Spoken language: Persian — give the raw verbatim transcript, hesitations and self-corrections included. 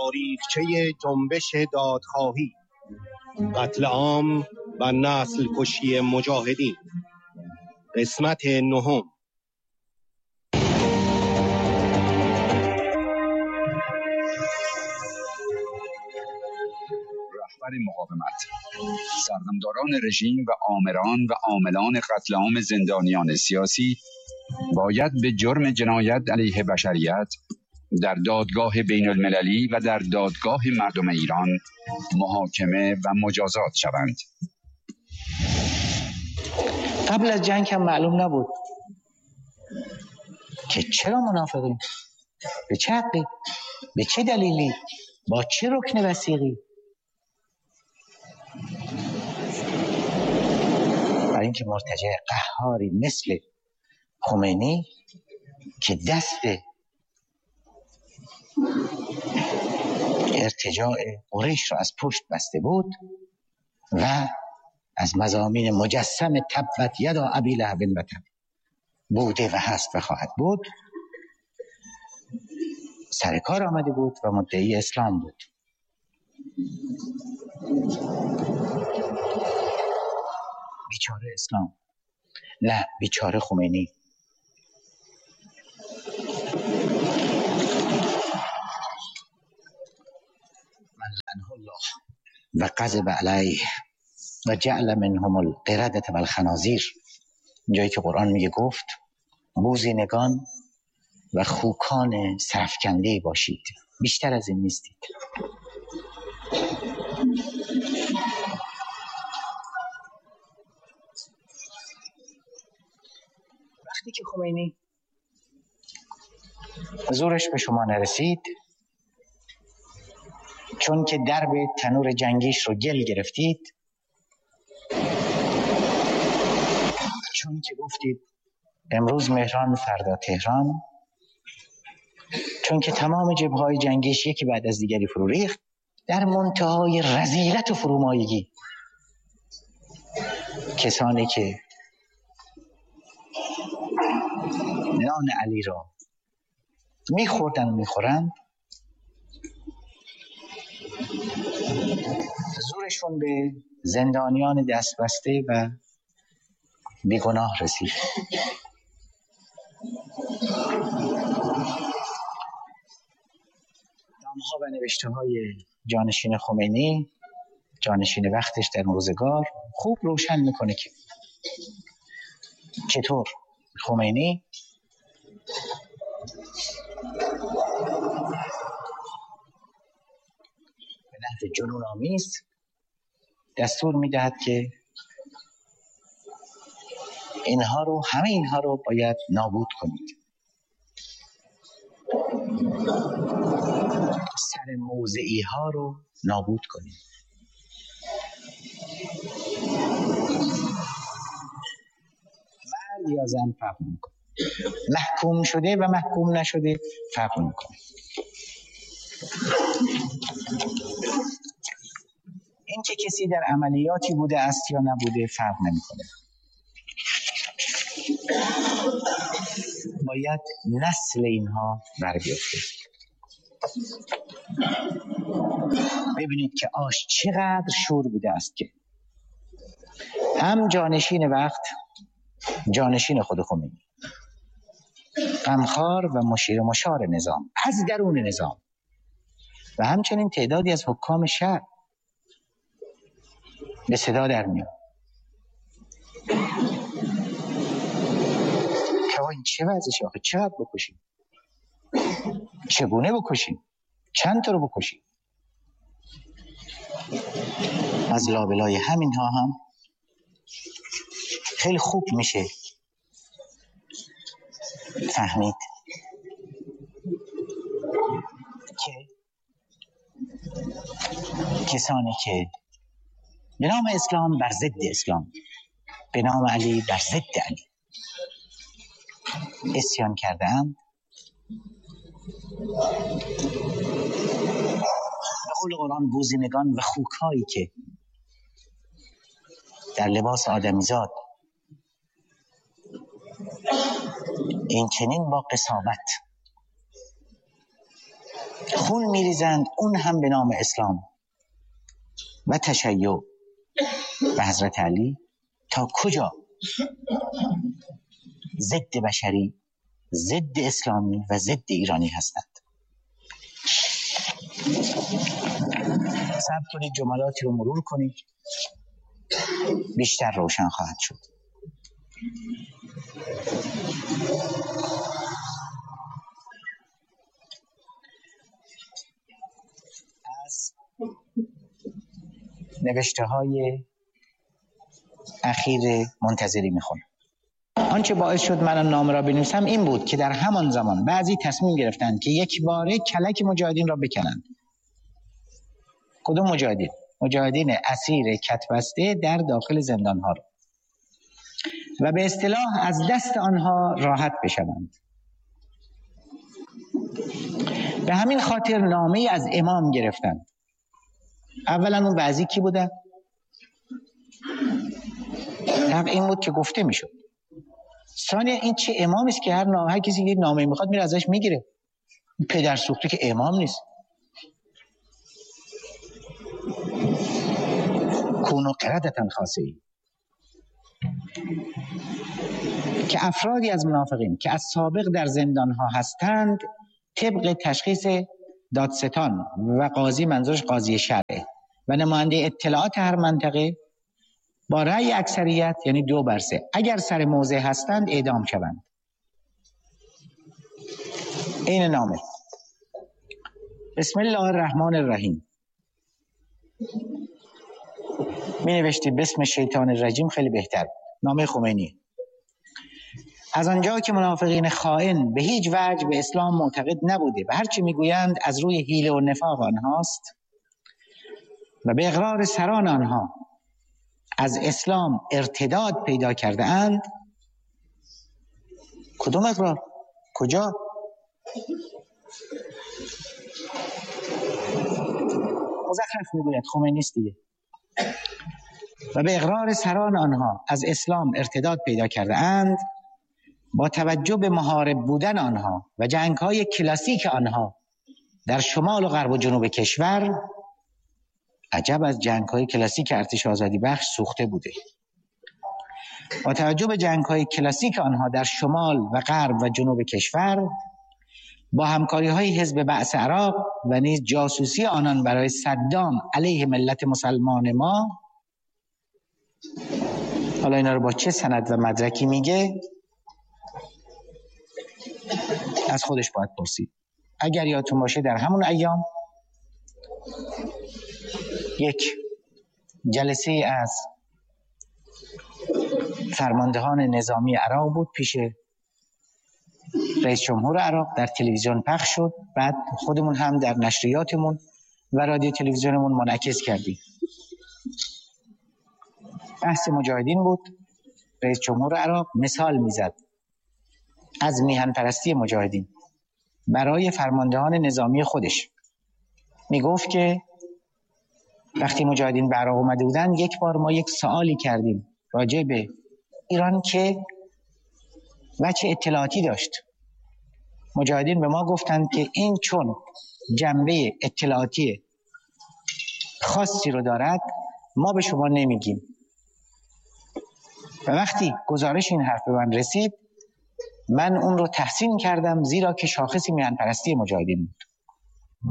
تاریخچه جنبش دادخواهی، قتل عام و نسل کشی مجاهدین، قسمت نهم. رهبر مقاومت، سردمداران رژیم و آمران و عاملان قتل عام زندانیان سیاسی باید به جرم جنایت علیه بشریت در دادگاه بین المللی و در دادگاه مردم ایران محاکمه و مجازات شوند. قبل از جنگ هم معلوم نبود که چرا منافقیم، به چه حقی، به چه دلیلی، با چه رکن وثیقی. برای اینکه مرتجع قهاری مثل خمینی که دست ارتجاع قریش را از پشت بسته بود و از مضامین مجسم تبت یدا ابی لهب و تب بوده و هست و خواهد بود، سر کار آمده بود و مدعی اسلام بود. بیچاره اسلام، نه بیچاره خمینی. من لعنه الله و غضب علیه و جعل منهم القردة و الخنازیر. جایی که قرآن میگه گفت بوزینگان و خوکان سرفکنده باشید، بیشتر از این نیستید. وقتی که خمینی زورش به شما نرسید، چون که درب تنور جنگیش رو گل گرفتید، چون که گفتید امروز مهران فردا تهران، چون که تمام جبهه‌های جنگیش یکی بعد از دیگری فرو ریخت، در منتهای رذیلت و فرومایگی کسانی که نان علی را میخوردن و میخورند، زورشون به زندانیان دستبسته و بیگناه رسید. نامه‌ها و نوشته‌های جانشین خمینی، جانشین وقتش در روزگار، خوب روشن میکنه که چطور خمینی به نحو جنون آمیز دستور میدهد که اینها رو، همه اینها رو باید نابود کنید. سر موضعی ها رو نابود کنید. مرد یا زن فرق میکنه، محکوم شده و محکوم نشده فرق میکنه. این که کسی در عملیاتی بوده است یا نبوده فرق نمیکنه. باید نسل اینها بر بیفته. ببینید که آش چقدر شور بوده است که هم جانشین وقت، جانشین خود خمینی، غمخوار و مشیر مشار نظام از درون نظام و همچنین تعدادی از حکام شهر به صدا در میاد که این چه وضعشه آخه، چقدر بکشیم، چگونه بکشیم، چند تا رو بکشیم. از لابلای همین ها هم خیلی خوب میشه فهمید که کسانی که به نام اسلام بر ضد اسلام، به نام علی بر ضد علی اسیان کردند، به قول قرآن بوزینگان و خوکهایی که در لباس آدمیزاد این چنین با قساوت خون میریزند، اون هم به نام اسلام و تشیع به حضرت علی. تا کجا ضد بشری، ضد اسلامی و ضد ایرانی هستند. صبر کنید جملاتی رو مرور کنید، بیشتر روشن خواهد شد. از نوشته های اخیر منتظری میخونم. آنچه باعث شد من نامه را بنویسم این بود که در همان زمان بعضی تصمیم گرفتند که یک باره کلک مجاهدین را بکنند. کدوم مجاهدین؟ مجاهدین اسیر کتبسته در داخل زندان ها را، و به اصطلاح از دست آنها راحت بشوند. به همین خاطر نامه از امام گرفتند. اولا اون بعضی کی بودن؟ حق این بود که گفته میشد. ثانیا این چه امامی است که هر نامه، هر کسی یک نامه میخواد میره ازش میگیره. پدر سوخته که امام نیست. کونو قردتن خاصه‌ای که افرادی از منافقین که از سابق در زندان ها هستند طبق تشخیص دادستان و قاضی، منظورش قاضی شرعه، و نماینده اطلاعات هر منطقه با رأی اکثریت یعنی دو بر سه اگر سر موضع هستند اعدام شوند. این نامه. بسم الله الرحمن الرحیم. می نوشتی بسم شیطان الرجیم خیلی بهتر. نامه خمینی. از آنجا که منافقین خائن به هیچ وجه به اسلام معتقد نبوده و هرچی میگویند از روی حیله و نفاق آنهاست و به اقرار سران آنها از اسلام ارتداد پیدا کرده اند. کدوم اقرار؟ کجا؟ مزخرف میگوید، خمینی است دیگه. و به اقرار سران آنها از اسلام ارتداد پیدا کرده اند، با توجه به محارب بودن آنها و جنگ‌های کلاسیک آنها در شمال و غرب و جنوب کشور، عجب از جنگ‌های کلاسیک ارتش آزادی بخش سوخته بوده. با توجه به جنگ‌های کلاسیک آنها در شمال و غرب و جنوب کشور، با همکاری‌های حزب بعث عراق و نیز جاسوسی آنان برای صدام علیه ملت مسلمان ما. حالا اینا رو با چه سند و مدرکی میگه؟ از خودش باید پرسید. اگر یادتون باشه در همون ایام یک جلسه از فرماندهان نظامی عراق بود پیش رئیس جمهور عراق، در تلویزیون پخش شد. بعد خودمون هم در نشریاتمون و رادیو تلویزیونمون منعکس کردیم. بحث مجاهدین بود. رئیس جمهور عراق مثال میزد از میهن پرستی مجاهدین برای فرماندهان نظامی خودش. میگفت که وقتی مجاهدین به عراق اومده بودن، یک بار ما یک سوالی کردیم راجع به ایران که وجه اطلاعاتی داشت. مجاهدین به ما گفتند که این چون جنبه اطلاعاتی خاصی رو دارد ما به شما نمیگیم. و وقتی گزارش این حرف به من رسید، من اون رو تحسین کردم، زیرا که شاخصی میهن پرستی مجاهدین بود.